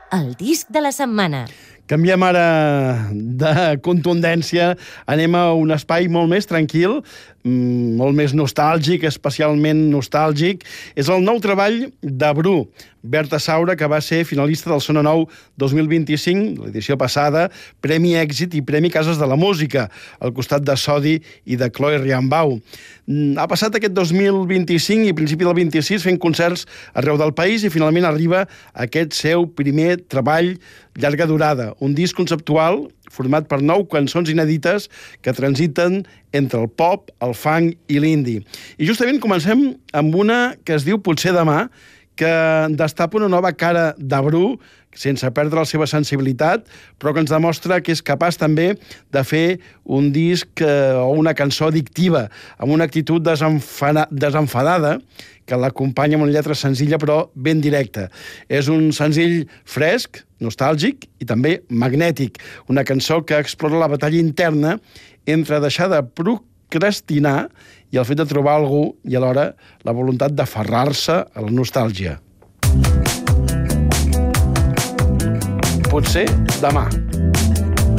El disc de la setmana. Canviem ara de contundència, anem a un espai molt més tranquil, molt més nostàlgic, especialment nostàlgic. És el nou treball de Bru, Berta Saura, que va ser finalista del Sona Nou 2025, l'edició passada, Premi Èxit i Premi Cases de la Música, al costat de Sodi i de Chloe Riambau. Ha passat aquest 2025 i principi del 26 fent concerts arreu del país i finalment arriba aquest seu primer treball llarga durada, un disc conceptual format per 9 cançons inèdites que transiten entre el pop, el funk i l'indie. I justament comencem amb una que es diu Potser demà, que destapa una nova cara de Bru, sense perdre la seva sensibilitat, però que ens demostra que és capaç també de fer un disc o una cançó addictiva, amb una actitud desenfadada, que l'acompanya amb una lletra senzilla però ben directa. És un senzill fresc, nostàlgic i també magnètic. Una cançó que explora la batalla interna entre deixar de procrastinar i el fet de trobar algú i alhora la voluntat d'aferrar-se a la nostàlgia. Potser demà.